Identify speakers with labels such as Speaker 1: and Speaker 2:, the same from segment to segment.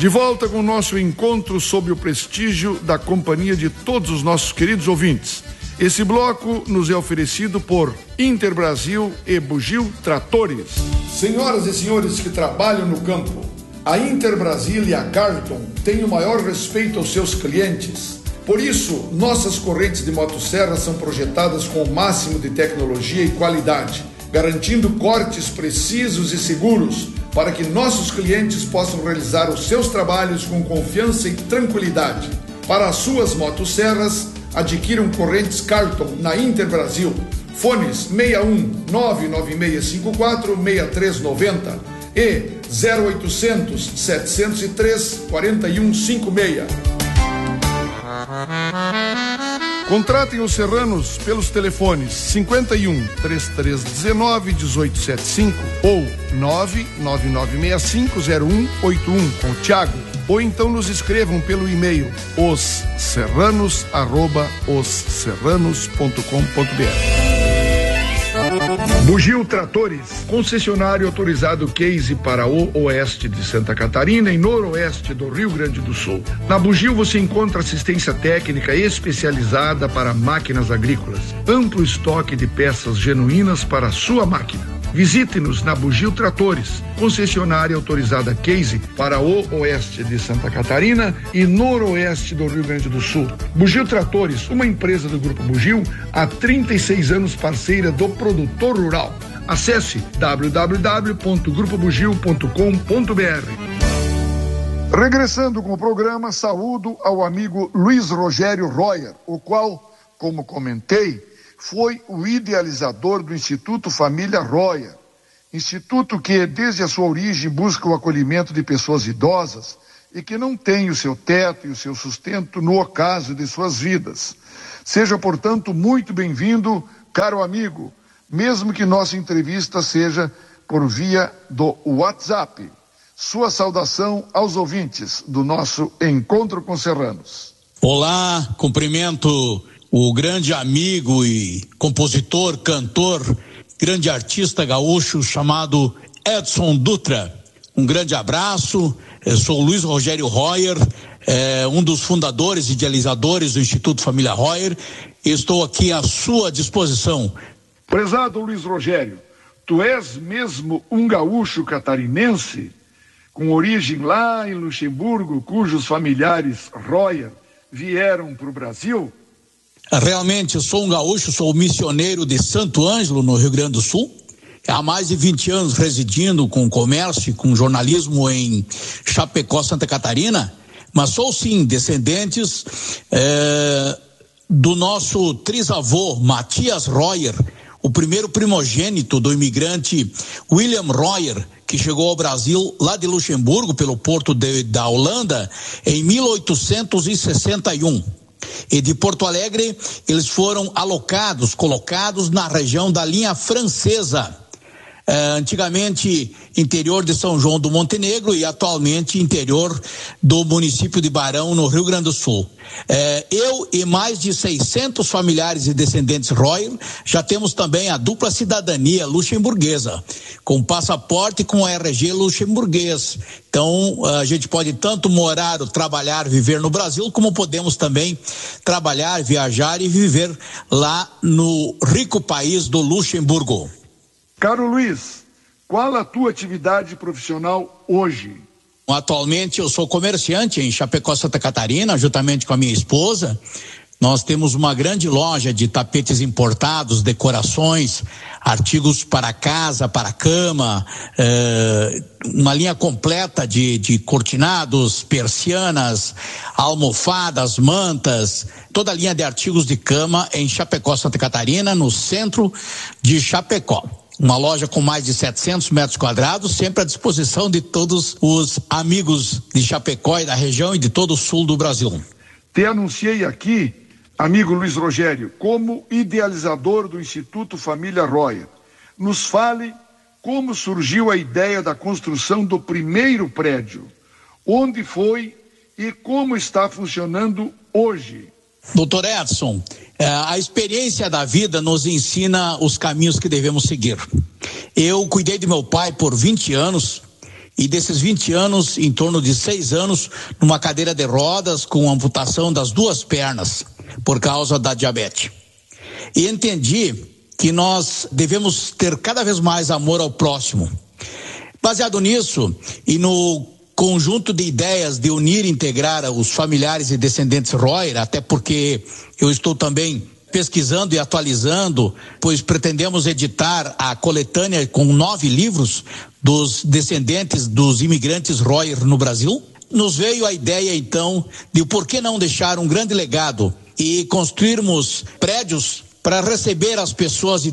Speaker 1: De volta com o nosso encontro sob o prestígio da companhia de todos os nossos queridos ouvintes. Esse bloco nos é oferecido por Interbrasil e Bugio Tratores. Senhoras e senhores que trabalham no campo, a Interbrasil e a Carlton têm o maior respeito aos seus clientes. Por isso, nossas correntes de motosserra são projetadas com o máximo de tecnologia e qualidade, garantindo cortes precisos e seguros para que nossos clientes possam realizar os seus trabalhos com confiança e tranquilidade. Para as suas motosserras, adquiram correntes Carlton na Interbrasil. Fones 61 99654 6390 e 0800 703 4156. Contratem os serranos pelos telefones 51 3319 1875 ou 999650181 com o Thiago, ou então nos escrevam pelo e-mail osserranos@osserranos.com.br. Bugio Tratores, concessionário autorizado Case para o oeste de Santa Catarina e noroeste do Rio Grande do Sul. Na Bugio você encontra assistência técnica especializada para máquinas agrícolas, amplo estoque de peças genuínas para a sua máquina. Visite-nos na Bugio Tratores, concessionária autorizada Case para o oeste de Santa Catarina e noroeste do Rio Grande do Sul. Bugio Tratores, uma empresa do Grupo Bugio, há 36 anos parceira do produtor rural. Acesse www.grupobugio.com.br. Regressando com o programa, saúdo ao amigo Luiz Rogério Royer, o qual, como comentei, foi o idealizador do Instituto Família Royer, instituto que, desde a sua origem, busca o acolhimento de pessoas idosas e que não têm o seu teto e o seu sustento no ocaso de suas vidas. Seja, portanto, muito bem-vindo, caro amigo, mesmo que nossa entrevista seja por via do WhatsApp. Sua saudação aos ouvintes do nosso Encontro com Serranos.
Speaker 2: Olá, cumprimento o grande amigo e compositor, cantor, grande artista gaúcho chamado Edson Dutra. Um grande abraço. Eu sou o Luiz Rogério Royer, um dos fundadores e idealizadores do Instituto Família Royer. Estou aqui à sua disposição.
Speaker 1: Prezado Luiz Rogério, tu és mesmo um gaúcho catarinense, com origem lá em Luxemburgo, cujos familiares Royer vieram para o Brasil?
Speaker 2: Realmente, eu sou um gaúcho, sou missioneiro de Santo Ângelo, no Rio Grande do Sul. Há mais de 20 anos residindo com comércio e com jornalismo em Chapecó, Santa Catarina. Mas sou, sim, descendentes do nosso trisavô, Matias Royer, o primeiro primogênito do imigrante William Royer, que chegou ao Brasil lá de Luxemburgo, pelo porto da Holanda, em 1861. E de Porto Alegre, eles foram colocados na região da linha francesa, antigamente interior de São João do Montenegro e atualmente interior do município de Barão, no Rio Grande do Sul. Eu e mais de 600 familiares e descendentes Royer já temos também a dupla cidadania luxemburguesa, com passaporte e com RG luxemburguês. Então, a gente pode tanto morar, trabalhar, viver no Brasil, como podemos também trabalhar, viajar e viver lá no rico país do Luxemburgo.
Speaker 1: Caro Luiz, qual a tua atividade profissional hoje?
Speaker 2: Atualmente eu sou comerciante em Chapecó, Santa Catarina, juntamente com a minha esposa. Nós temos uma grande loja de tapetes importados, decorações, artigos para casa, para cama, uma linha completa de cortinados, persianas, almofadas, mantas, toda a linha de artigos de cama em Chapecó, Santa Catarina, no centro de Chapecó. Uma loja com mais de 700 metros quadrados, sempre à disposição de todos os amigos de Chapecó e da região e de todo o sul do Brasil.
Speaker 1: Te anunciei aqui, amigo Luiz Rogério, como idealizador do Instituto Família Royer. Nos fale como surgiu a ideia da construção do primeiro prédio, onde foi e como está funcionando hoje.
Speaker 2: Doutor Edson, a experiência da vida nos ensina os caminhos que devemos seguir. Eu cuidei de meu pai por 20 anos E desses 20 anos, em torno de 6 anos, numa cadeira de rodas com amputação das 2 pernas, por causa da diabetes. E entendi que nós devemos ter cada vez mais amor ao próximo. Baseado nisso e no conjunto de ideias de unir e integrar os familiares e descendentes Royer, até porque eu estou também pesquisando e atualizando, pois pretendemos editar a coletânea com 9 livros dos descendentes dos imigrantes Royer no Brasil. Nos veio a ideia então de por que não deixar um grande legado e construirmos prédios para receber as pessoas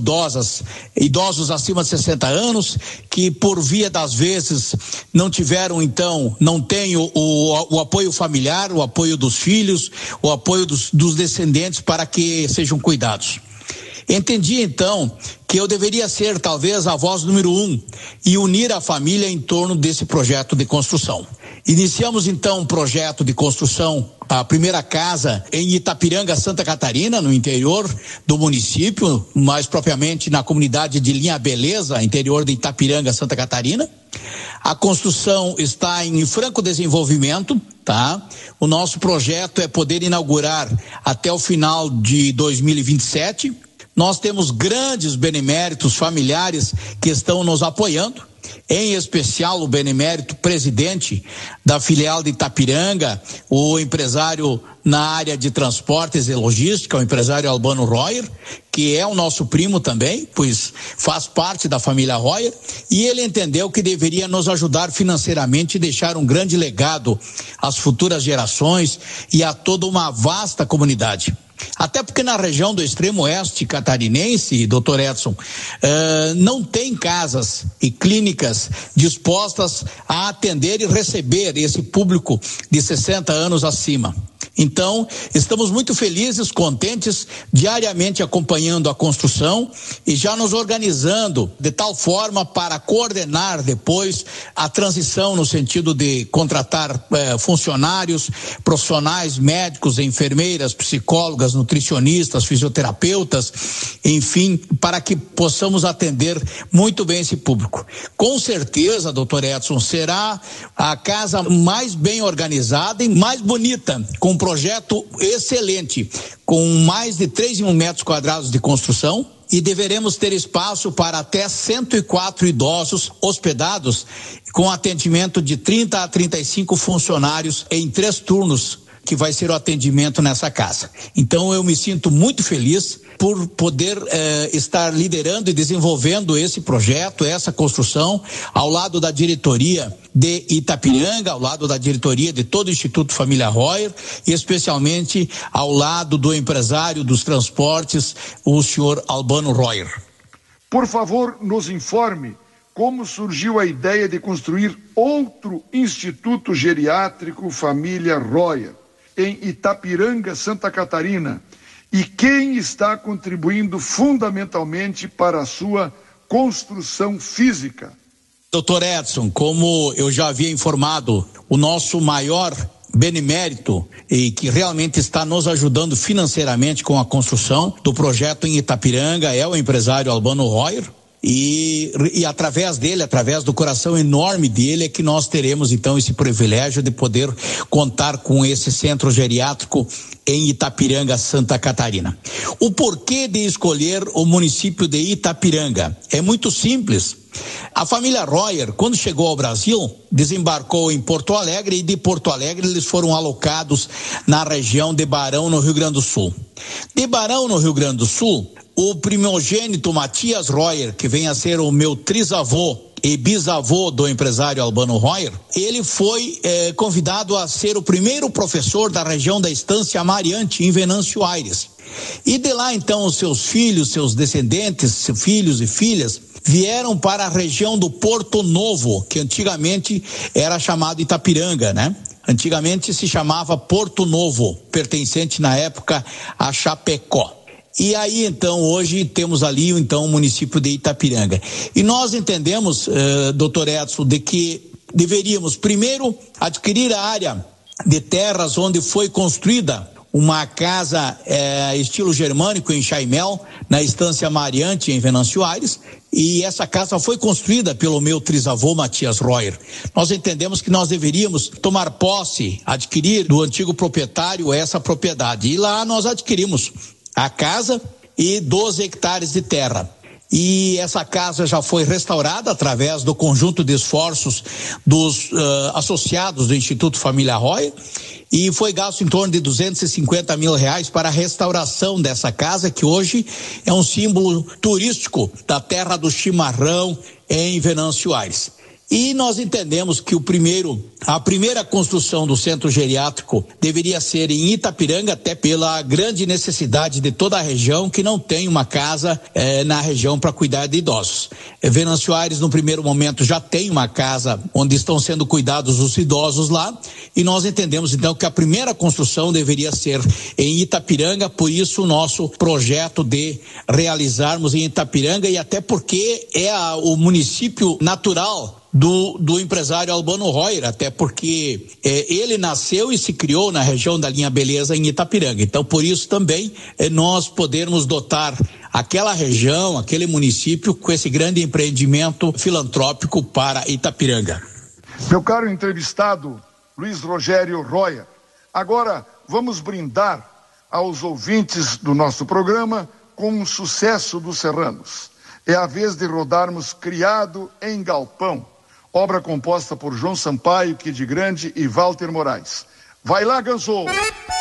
Speaker 2: idosos acima de 60 anos, que por via das vezes não tiveram então, não têm o apoio familiar, o apoio dos filhos, o apoio dos descendentes para que sejam cuidados. Entendi então que eu deveria ser talvez a voz número 1 e unir a família em torno desse projeto de construção. Iniciamos então um projeto de construção, a primeira casa em Itapiranga, Santa Catarina, no interior do município, mais propriamente na comunidade de Linha Beleza, interior de Itapiranga, Santa Catarina. A construção está em franco desenvolvimento, tá? O nosso projeto é poder inaugurar até o final de 2027. Nós temos grandes beneméritos familiares que estão nos apoiando, em especial o benemérito presidente da filial de Itapiranga, o empresário na área de transportes e logística, o empresário Albano Royer, que é o nosso primo também, pois faz parte da família Royer, e ele entendeu que deveria nos ajudar financeiramente e deixar um grande legado às futuras gerações e a toda uma vasta comunidade. Até porque na região do extremo oeste catarinense, doutor Edson, não tem casas e clínicas dispostas a atender e receber esse público de 60 anos acima. Então, estamos muito felizes, contentes, diariamente acompanhando a construção e já nos organizando de tal forma para coordenar depois a transição no sentido de contratar funcionários, profissionais, médicos, enfermeiras, psicólogas, nutricionistas, fisioterapeutas, enfim, para que possamos atender muito bem esse público. Com certeza, doutor Edson, será a casa mais bem organizada e mais bonita, com um projeto excelente, com mais de 3 mil metros quadrados de construção, e deveremos ter espaço para até 104 idosos hospedados, com atendimento de 30 a 35 funcionários em 3 turnos, que vai ser o atendimento nessa casa. Então eu me sinto muito feliz por poder estar liderando e desenvolvendo esse projeto, essa construção, ao lado da diretoria de Itapiranga, ao lado da diretoria de todo o Instituto Família Royer, e especialmente ao lado do empresário dos transportes, o senhor Albano Royer.
Speaker 1: Por favor, nos informe como surgiu a ideia de construir outro Instituto Geriátrico Família Royer em Itapiranga, Santa Catarina, e quem está contribuindo fundamentalmente para a sua construção física.
Speaker 2: Doutor Edson, como eu já havia informado, o nosso maior benemérito e que realmente está nos ajudando financeiramente com a construção do projeto em Itapiranga é o empresário Albano Royer. E através dele, através do coração enorme dele, é que nós teremos então esse privilégio de poder contar com esse centro geriátrico em Itapiranga, Santa Catarina. O porquê de escolher o município de Itapiranga? É muito simples. A família Royer, quando chegou ao Brasil, desembarcou em Porto Alegre, e de Porto Alegre eles foram alocados na região de Barão, no Rio Grande do Sul. De Barão, no Rio Grande do Sul, o primogênito Matias Royer, que vem a ser o meu trisavô e bisavô do empresário Albano Royer, ele foi convidado a ser o primeiro professor da região da Estância Mariante, em Venâncio Aires. E de lá então os seus filhos, seus descendentes, filhos e filhas, vieram para a região do Porto Novo, que antigamente era chamado Itapiranga, né? Antigamente se chamava Porto Novo, pertencente na época a Chapecó. E aí, então, hoje temos ali, então, o município de Itapiranga. E nós entendemos, doutor Edson, de que deveríamos, primeiro, adquirir a área de terras onde foi construída uma casa estilo germânico em Chaimel, na Estância Mariante, em Venâncio Aires, e essa casa foi construída pelo meu trisavô Matias Royer. Nós entendemos que nós deveríamos tomar posse, adquirir do antigo proprietário essa propriedade, e lá nós adquirimos a casa e 12 hectares de terra. E essa casa já foi restaurada através do conjunto de esforços dos associados do Instituto Família Royer, e foi gasto em torno de R$250 mil para a restauração dessa casa, que hoje é um símbolo turístico da terra do chimarrão em Venâncio Aires. E nós entendemos que a primeira construção do centro geriátrico deveria ser em Itapiranga, até pela grande necessidade de toda a região que não tem uma casa na região para cuidar de idosos. Venâncio Aires, no primeiro momento, já tem uma casa onde estão sendo cuidados os idosos lá, e nós entendemos então que a primeira construção deveria ser em Itapiranga, por isso o nosso projeto de realizarmos em Itapiranga, e até porque é o município natural do empresário Albano Royer, até porque ele nasceu e se criou na região da Linha Beleza, em Itapiranga. Então, por isso também nós podermos dotar aquela região, aquele município, com esse grande empreendimento filantrópico para Itapiranga.
Speaker 1: Meu caro entrevistado, Luiz Rogério Royer, agora vamos brindar aos ouvintes do nosso programa com um sucesso dos serranos. É a vez de rodarmos Criado em Galpão, obra composta por João Sampaio, Kid Grande e Walter Moraes. Vai lá, Ganso!